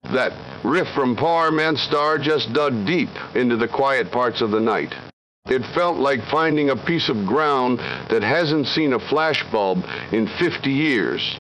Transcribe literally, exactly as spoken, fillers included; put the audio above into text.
That riff from Power Man Star just dug deep into the quiet parts of the night. It felt like finding a piece of ground that hasn't seen a flashbulb in fifty years.